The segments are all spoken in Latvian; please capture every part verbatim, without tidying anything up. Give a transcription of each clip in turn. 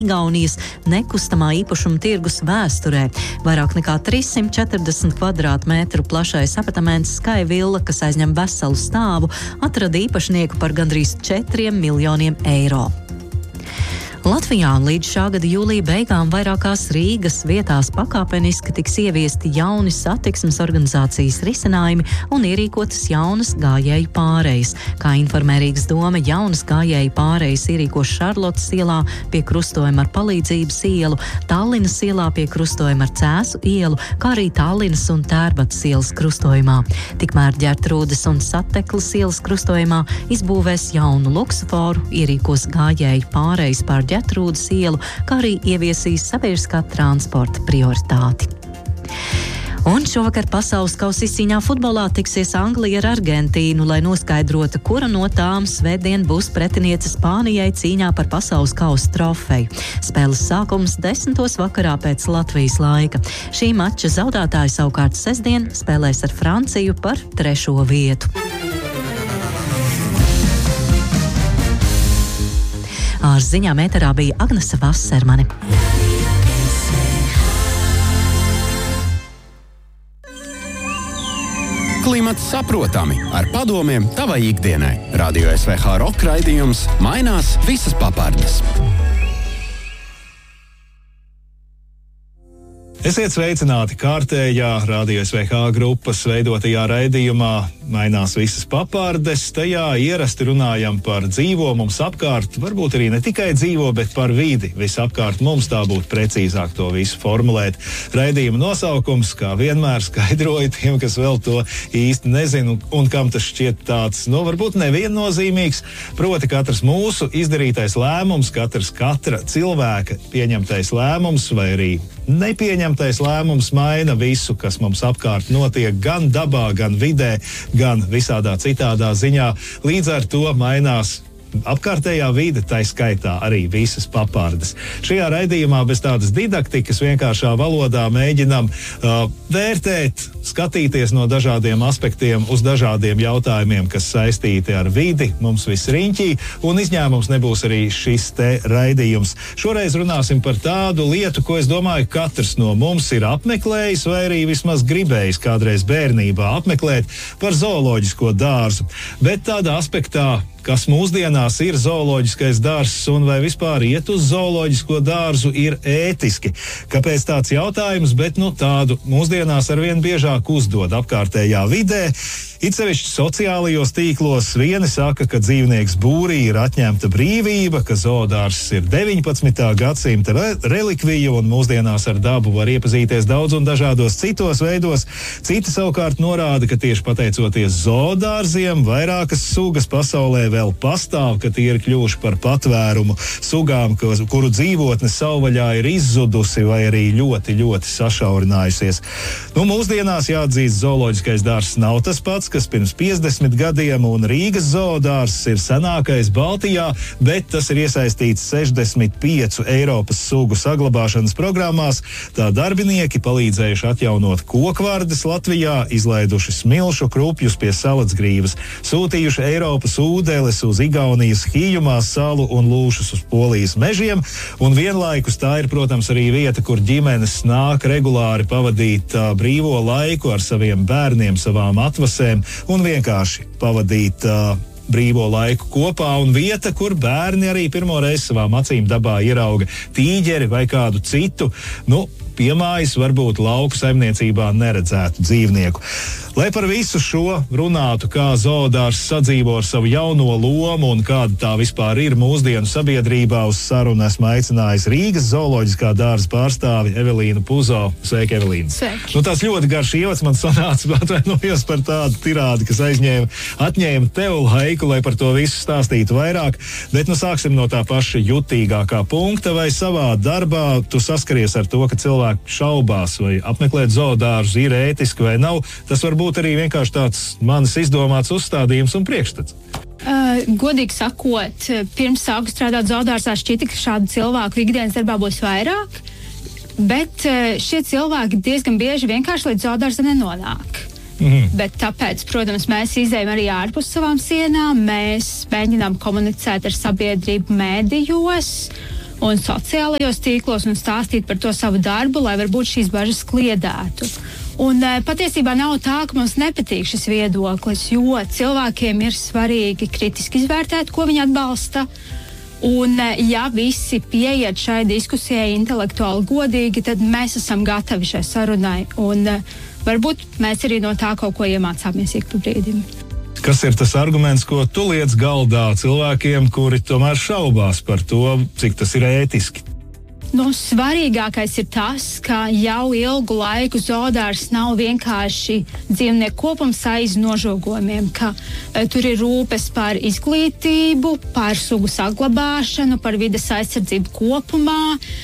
Igaunijas nekustamā īpašuma tirgus vēsturē. Vairāk nekā trīssimt četrdesmit kvadrātmetru plašais apartaments Sky Villa, kas aizņem veselu stāvu, atrada īpašnieku par gandrīz četriem miljoniem eiro. Latvijā līdz šā gada jūlija beigām vairākās Rīgas vietās pakāpeniski tiks ieviesti jauni satiksmes organizācijas risinājumi un ierīkotas jaunas gājēju pārejas. Kā informē Rīgas doma, jaunas gājēju pārejas ierīkos Šarlotes ielā pie krustojuma ar Palīdzības ielu, Tallinas ielā pie krustojuma ar Cēsu ielu, kā arī Tallinas un Tērbatas ielas krustojumā. Tikmēr Ģertrūdes un Sateklas ielas krustojumā izbūvēs jaunu luksuforu, ierīkos gājēju pārejas pār Ģertrūdes ielu, kā arī ieviesīs sabiedriskā transporta prioritāti. Un šovakar pasaules kausa izcīņā futbolā tiksies Anglija ar Argentīnu, lai noskaidrotu, kura no tām svētdien būs pretiniece Spānijai cīņā par pasaules kausa trofeju. Spēles sākums desmitos vakarā pēc Latvijas laika. Šī mača zaudētāji savukārt sestdien spēlēs ar Franciju par trešo vietu. Ar ziņām ēterā bija Agnese Vasermane. Klimats saprotami ar padomiem tavai ikdienai. Radio S V H rock raidījums mainās visas papardes. Esiet sveicināti kārtējā Radio S V H grupas veidotajā raidījumā Mainās visas papardes. Tajā ierasti runājam par dzīvo mums apkārt, varbūt arī ne tikai dzīvo, bet par vidi visapkārt mums, tā būtu precīzāk to visu formulēt. Raidījuma nosaukums, kā vienmēr skaidroju tiem, kas vēl to īsti nezinu un kam tas šķiet tāds, nu, varbūt neviennozīmīgs, proti katrs mūsu izdarītais lēmums, katrs katra cilvēka pieņemtais lēmums vai arī nepieņemtais lēmums maina visu, kas mums apkārt notiek gan dabā, gan vidē, gan visādā citādā ziņā. Līdz ar to mainās apkārtējā vide, tai skaitā arī visas papardes. Šajā raidījumā bez tādas didaktikas vienkāršā valodā mēģinam uh, vērtēt, skatīties no dažādiem aspektiem uz dažādiem jautājumiem, kas saistīti ar vidi, mums viss riņķī, un izņēmums nebūs arī šis te raidījums. Šoreiz runāsim par tādu lietu, ko es domāju, katrs no mums ir apmeklējis vai arī vismaz gribējis kādreiz bērnībā apmeklēt, par zooloģisko dārzu. Bet tādā aspektā, kas mūsdienās ir zooloģiskais dārzs un vai vispār iet uz zooloģisko dārzu ir ētiski. Kāpēc tāds jautājums, bet nu tādu mūsdienās arvien biežāk uzdod apkārtējā vidē. It sevišķi sociālajos tīklos vieni saka, ka dzīvnieks būrī ir atņemta brīvība, ka zoodārzs ir deviņpadsmitā gadsimta re relikvija un mūsdienās ar dabu var iepazīties daudz un dažādos citos veidos. Citi savukārt norāda, ka tieši pateicoties zoodārziem vairākas sugas pasaulē vēl pastāv, ka tie ir kļuvuši par patvērumu sugām, kuru dzīvotne savvaļā ir izzudusi vai arī ļoti, ļoti sašaurinājusies. Nu, mūsdienās jāatzīst, zooloģiskais dārzs nav tas pats, kas pirms piecdesmit gadiem, un Rīgas zoodārzs ir senākais Baltijā, bet tas ir iesaistīts sešdesmit piecu Eiropas sugu saglabāšanas programmās. Tā darbinieki palīdzējuši atjaunot kokvardes Latvijā, izlaiduši smilšu krupjus pie Salacgrīvas, sūtījuši Eiropas ūdeles uz Igaunijas Hijumās salu un lūšus uz Polijas mežiem, un vienlaikus tā ir, protams, arī vieta, kur ģimenes nāk regulāri pavadīt uh, brīvo laiku ar saviem bērniem, savām atvasēm, un vienkārši pavadīt uh, brīvo laiku kopā, un vieta, kur bērni arī pirmo reizi savām acīm dabā ierauga tīģeri vai kādu citu, nu, piemājas varbūt lauku saimniecībā neredzētu dzīvnieku. Lai par visu šo runātu, kā zoodārzs sadzīvo ar savu jauno lomu un kāda tā vispār ir mūsdienu sabiedrībā, uz sarunu esmu aicinājis Rīgas zooloģiskā dārza pārstāvi Evelīnu Puzo. Sveiki, Evelīna. Sveiki. Nu, tās ļoti garš ievads man sanāca, atvainojos par tādu tirādi, kas aizņēma, atņēma tev laiku, lai par to visu stāstītu vairāk, bet nu sāksim no tā paša jutīgākā punkta, vai savā darbā tu saskaries ar to, ka cilvēki šaubās, vai apmeklēt zoodārzu ir ētiski vai nav. Tas var būt arī vienkārši tāds manis izdomāts uzstādījums un priekšstats. Uh, godīgi sakot, pirms sāku strādāt zoodārzā, šķita, ka šādu cilvēku ikdienas darbā būs vairāk, bet uh, šie cilvēki diezgan bieži vienkārši līdz zoodārzam nenonāk. Mm-hmm. Bet tāpēc, protams, mēs izējam arī ārpus savām sienām, mēs mēģinām komunicēt ar sabiedrību mēdījos, un sociālajos tīklos un stāstīt par to savu darbu, lai varbūt šīs bažas kliedētu. Un patiesībā nav tā, ka mums nepatīk šis viedoklis, jo cilvēkiem ir svarīgi kritiski izvērtēt, ko viņi atbalsta. Un ja visi pieiet šai diskusijai intelektuāli godīgi, tad mēs esam gatavi šai sarunai. Un varbūt mēs arī no tā kaut ko iemācāmies ik pa brīdim. Kas ir tas arguments, ko tu liec galdā cilvēkiem, kuri tomēr šaubās par to, cik tas ir ētiski? Nu, svarīgākais ir tas, ka jau ilgu laiku zoodārs nav vienkārši dzīvnieku kopums aiz nožogojumiem, ka e, tur ir rūpes par izglītību, par sugu saglabāšanu, par vides aizsardzību kopumā,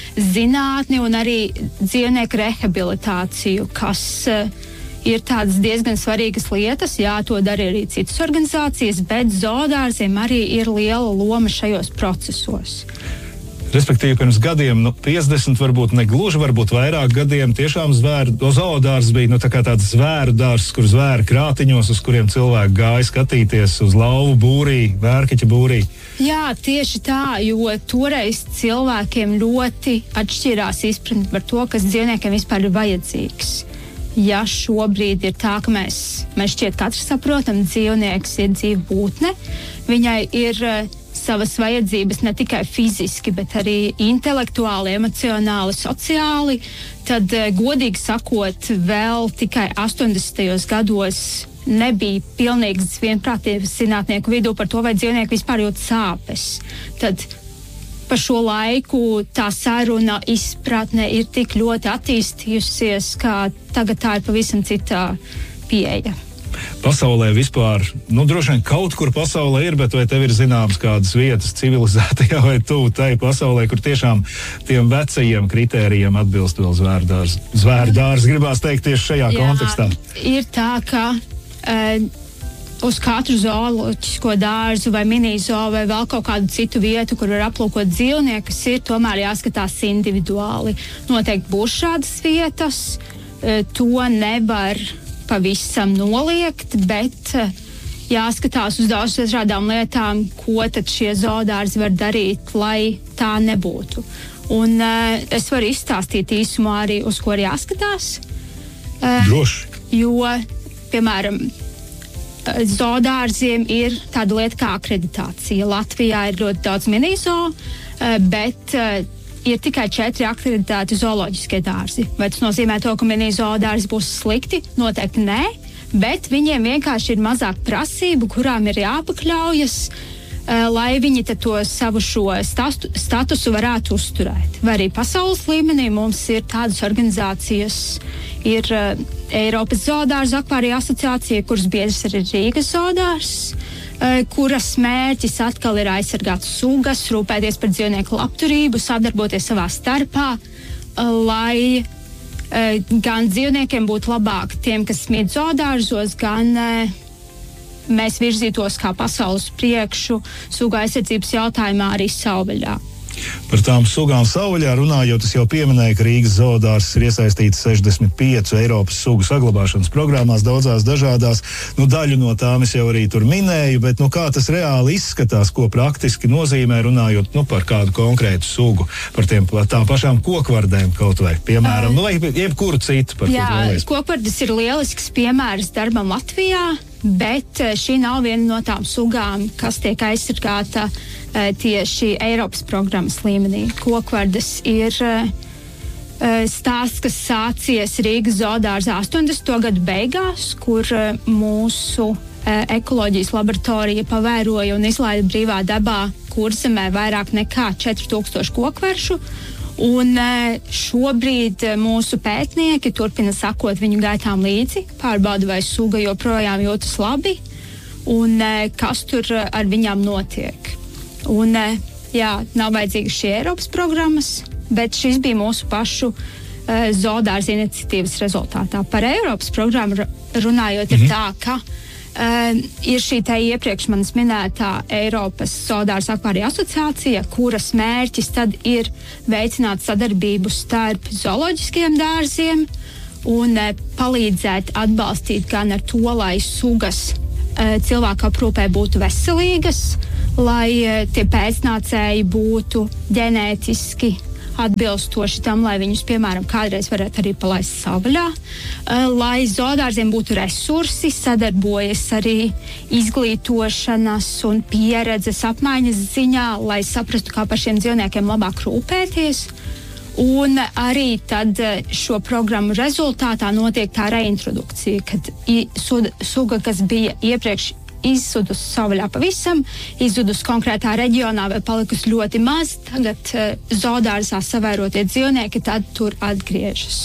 zinātni un arī dzīvnieku rehabilitāciju, kas e, ir tādas diezgan svarīgas lietas. Jā, to dara arī citas organizācijas, bet zoodārziem arī ir liela loma šajos procesos. Respektīvi, pirms gadiem, nu, piecdesmit, varbūt ne gluži, varbūt vairāk gadiem, tiešām zvēru zoodārs bija nu, tā kā tāds zvēru dārs, kur zvēri krātiņos, uz kuriem cilvēki gāja skatīties uz lauvu būrī, vērkaķa būrī. Jā, tieši tā, jo toreiz cilvēkiem ļoti atšķirās izpratne par to, kas dzīvniekiem vispār ir vajadzīgs. Ja šobrīd ir tā, ka mēs, mēs šķiet katrs saprotam, dzīvnieks ir dzīva būtne, viņai ir savas vajadzības ne tikai fiziski, bet arī intelektuāli, emocionāli, sociāli, tad, godīgi sakot, vēl tikai astoņdesmitajos gados nebija pilnīgas vienprātības zinātnieku vidū par to, vai dzīvnieki vispār jūt sāpes. Tad pa šo laiku tā saruna izpratne ir tik ļoti attīstījusies, ka tagad tā ir pavisam cita pieeja. Pasaulē vispār, nu droši vien kaut kur pasaulē ir, bet vai tev ir zināms kādas vietas civilizētajā vai tuvu tai pasaulē, kur tiešām tiem vecajiem kritērijiem atbilst vēl zvērdārs? Zvērdārs gribās teikt tieši šajā Jā, kontekstā. Ir tā, ka uh, uz katru zooloģisko dārzu vai minizoo vai vēl kaut kādu citu vietu, kur var aplūkot dzīvniekus, ir tomēr jāskatās individuāli. Noteikti būs šādas vietas, uh, to nevar pavisam noliegt, bet jāskatās uz daudz dažādām lietām, ko tad šie zoodārzi var darīt, lai tā nebūtu. Un uh, es varu izstāstīt īsumā arī, uz ko ir jāskatās. Uh, Droši. Jo, piemēram, zoodārziem ir tāda lieta kā akreditācija. Latvijā ir ļoti daudz minizoo, uh, bet uh, ir tikai četri akreditēti zooloģiskie dārzi. Vai tas nozīmē to, ka minizoo dārzi būs slikti? Noteikti nē, bet viņiem vienkārši ir mazāk prasību, kurām ir jāpakļaujas, uh, lai viņi to savu šo statu, statusu varētu uzturēt. Vai arī pasaules līmenī mums ir tādas organizācijas, ir uh, Eiropas zoodārzu akvārija asociācija, kuras biedrs ir Rīgas zoodārs, kuras mērķis atkal ir aizsargāt sugas, rūpēties par dzīvnieku labturību, sadarboties savā starpā, lai gan dzīvniekiem būtu labāk tiem, kas mīt zoodārzos, gan mēs virzītos kā pasaules priekšu sugu aizsardzības jautājumā arī savvaļā. Par tām sugām savvaļā runājot, es jau pieminēju, ka Rīgas zoodārs ir iesaistīts sešdesmit piecu Eiropas sugu saglabāšanas programmās, daudzās dažādās. Nu, daļu no tām es jau arī tur minēju, bet nu, kā tas reāli izskatās, ko praktiski nozīmē runājot nu, par kādu konkrētu sugu, par tiem, tām pašām kokvardēm kaut vai, piemēram, uh, nu, vai jebkuru citu. Par jā, kokvardas ir lielisks piemērs darbam Latvijā, bet šī nav viena no tām sugām, kas tiek aizsargāta tieši Eiropas programmas līmenī. Kokvardas ir uh, stāsts, kas sācies Rīgas zoodārzā astoņdesmito gadu beigās, kur uh, mūsu uh, ekoloģijas laboratorija pavēroja un izlaida brīvā dabā Kurzemē vairāk nekā četri tūkstoši kokvaršu. Un uh, šobrīd uh, mūsu pētnieki turpina sakot viņu gaitām līdzi, pārbauda, vai suga joprojām jūtas labi un uh, kas tur uh, ar viņām notiek. Un, jā, nav vajadzīgas šī Eiropas programmas, bet šis bija mūsu pašu uh, zoodārza iniciatīvas rezultātā. Par Eiropas programmu runājot, mm-hmm. ir tā, ka uh, ir šī te iepriekš manis minētā Eiropas zoodārza akvārija asociācija, kuras mērķis tad ir veicināt sadarbību starp zooloģiskiem dārziem un uh, palīdzēt atbalstīt gan ar to, lai sugas uh, cilvēku aprūpē būtu veselīgas, lai tie pēcnācēji būtu ģenētiski atbilstoši tam, lai viņus, piemēram, kādreiz varētu arī palaist savvaļā, lai zoodārziem būtu resursi, sadarbojas arī izglītošanas un pieredzes apmaiņas ziņā, lai saprastu, kā par šiem dzīvniekiem labāk rūpēties. Un arī tad šo programmu rezultātā notiek tā reintrodukcija, kad suga, kas bija iepriekš izzudus savvaļā pavisam, izzudus konkrētā reģionā vai palikusi ļoti maz, tagad uh, zoodārzā savairotie dzīvnieki tad tur atgriežas.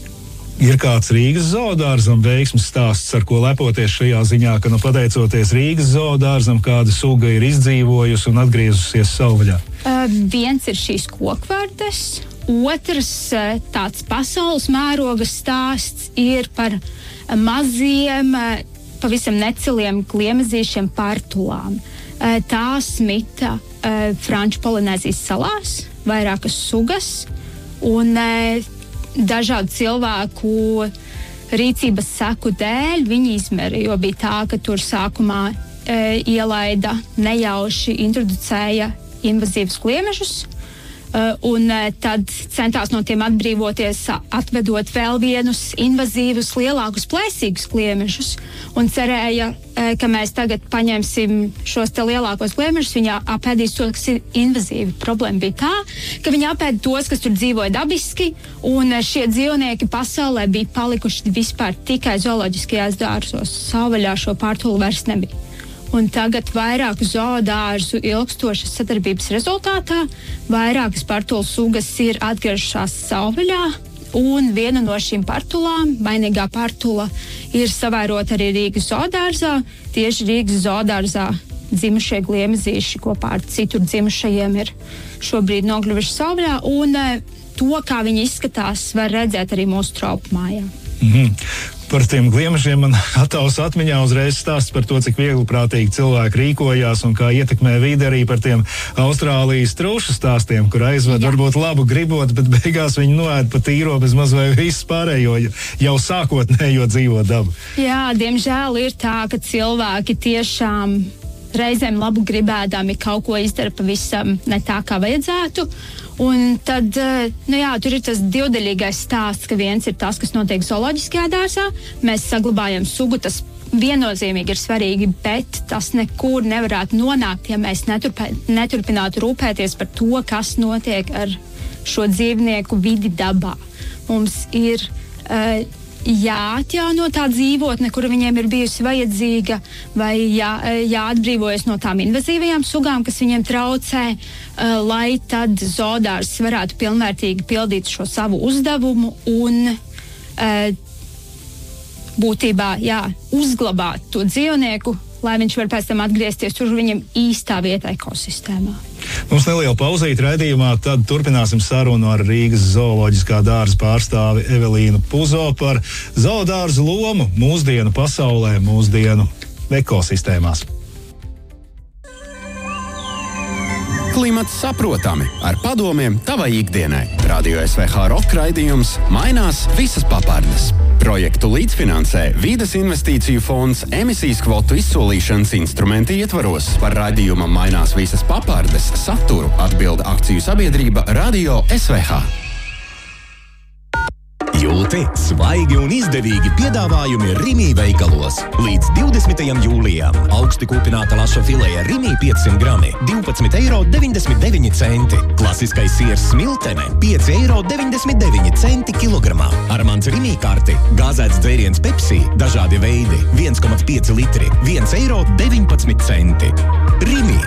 Ir kāds Rīgas zoodārzam veiksmes stāsts, ar ko lepoties šajā ziņā, ka nu pateicoties Rīgas zoodārzam, kāda suga ir izdzīvojusi un atgriezusies savvaļā? Uh, viens ir šīs kokvardes, otrs uh, tāds pasaules mēroga stāsts ir par uh, maziem uh, pavisam neciliem gliemezīšiem partulām. Tās mita uh, Franču Polinēzijas salās, vairākas sugas, un uh, dažādu cilvēku rīcības seku dēļ viņi izmēra, jo bija tā, ka tur sākumā uh, ielaida nejauši introducēja invazīvus gliemežus, Uh, un uh, tad centās no tiem atbrīvoties, atvedot vēl vienus invazīvus, lielākus, plēsīgus gliemežus, un cerēja, uh, ka mēs tagad paņemsim šos te lielākos gliemežus, viņi apēdīs tos, kas ir invazīvi. Problēma bija tā, ka viņi apēda tos, kas tur dzīvoja dabiski, un uh, šie dzīvnieki pasaulē bija palikuši vispār tikai zooloģiskajās dārzos. Savvaļā šo pārtulu vairs nebija. Un tagad vairāku zoodārzu ilgstošas sadarbības rezultātā vairākas partulu sugas ir atgriežušās savvaļā, un viena no šīm partulām, mainīgā partula, ir savairota arī Rīgas zoodārzā. Tieši Rīgas zoodārzā dzimušie gliemezīši kopā ar citur dzimušajiem ir šobrīd nokļuvuši savvaļā, un to, kā viņi izskatās, var redzēt arī mūsu traupu mājā. Mm-hmm. Par tiem gliemežiem man attausa atmiņā uzreiz stāsts par to, cik viegli prātīgi cilvēki rīkojās un kā ietekmē vidi, arī par tiem Austrālijas trūšu stāstiem, kur aizved Jā. varbūt labu gribot, bet beigās viņi noēd pa tīro bez maz vai visu pārējo jau sākotnējo dzīvo dabu. Jā, diemžēl ir tā, ka cilvēki tiešām reizēm labu gribēdami kaut ko izdara pavisam ne tā, kā vajadzētu. Un tad, nu jā, tur ir tas divdaļīgais stāsts, ka viens ir tas, kas notiek zooloģiskajā dārzā. Mēs saglabājam sugu, tas viennozīmīgi ir svarīgi, bet tas nekur nevarētu nonākt, ja mēs neturpē, neturpinātu rūpēties par to, kas notiek ar šo dzīvnieku vidi dabā. Mums ir uh, jāatjauno tā dzīvotne, kura viņiem ir bijusi vajadzīga, vai jā, jāatbrīvojas no tām invazīvajām sugām, kas viņiem traucē, uh, lai tad zoodārzs varētu pilnvērtīgi pildīt šo savu uzdevumu un uh, būtībā jā, uzglabāt to dzīvnieku, lai viņš var pēc tam atgriezties tur viņam īstā vietā ekosistēmā. Mums neliela pauzīte raidījumā, tad turpināsim sarunu ar Rīgas zooloģiskā dārza pārstāvi Evelīnu Puzo par zoodārzu lomu mūsdienu pasaulē, mūsdienu ekosistēmās. Klimats saprotami ar padomiem tavai ikdienai. Radio S V H rock raidījums mainās visas papardes. Projektu līdzfinansē Vides investīciju fonds emisijas kvotu izsolīšanas instrumenti ietvaros. Par raidījumam mainās visas papardes saturu atbilda akciju sabiedrība Radio S V H. Jūti svaigi un izdevīgi piedāvājumi Rimī veikalos. Līdz divdesmitajam jūlijam augsti kūpināta laša fileja Rimī piecsimt grami divpadsmit eiro deviņdesmit deviņi centi. Klasiskais siers smiltene pieci eiro deviņdesmit deviņi centi kilogramā. Ar mans Rimī karti gāzēts dzēriens Pepsi dažādi veidi viens komats pieci litri viens eiro deviņpadsmit centi. Rimī.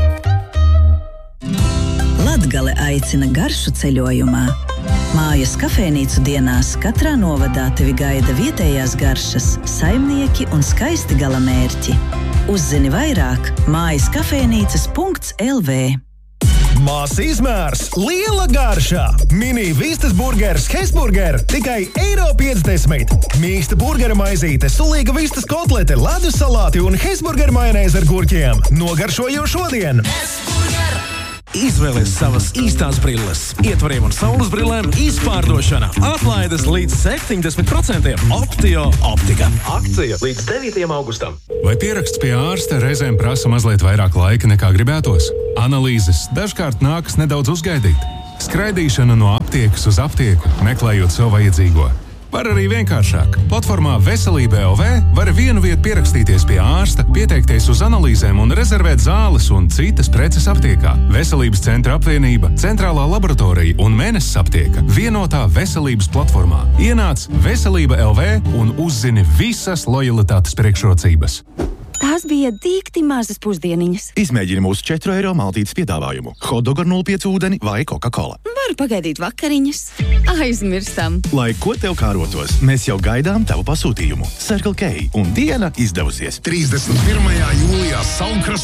Latgale aicina garšu ceļojumā. Mājas kafejnīcu dienās katrā novadā tevi gaida vietējās garšas, saimnieki un skaisti galamērķi. Uzzini vairāk mājas kafejnīcas punkts L V. Mās izmērs, liela garšā! Mini vistas burgers Hesburger tikai eiro piecdesmit. Mīksta burgera maizīte, sulīga vistas kotlete, ledus salāti un Hesburger majonēze ar gurķiem. Nogaršojo šodien! Izvēlies savas īstās brilles. Ietvariem un saules brillēm izpārdošana. Atlaides līdz septiņdesmit procentiem. Optio optika. Akcija līdz devītajam augustam. Vai pieraksts pie ārsta reizēm prasa mazliet vairāk laika nekā gribētos? Analīzes dažkārt nākas nedaudz uzgaidīt. Skraidīšana no aptiekas uz aptieku, meklējot sev vajadzīgo. Var arī vienkāršāk. Platformā Veselība L V var vienu vietu pierakstīties pie ārsta, pieteikties uz analīzēm un rezervēt zāles un citas preces aptiekā. Veselības centra apvienība, centrālā laboratorija un Mēnesis aptieka vienotā veselības platformā. Ienāc Veselība L V un uzzini visas lojalitātes priekšrocības. Tās bija dīkti mazas pusdieniņas. Izmēģini mūsu četru eiro maltītes piedāvājumu. Hotdog ar nulle pieci ūdeni vai Coca-Cola. Varu pagaidīt vakariņas. Aizmirstam. Lai ko tev kārotos, mēs jau gaidām tavu pasūtījumu. Circle K un diena izdevusies. trīsdesmit pirmajā jūlijā Saulkrasta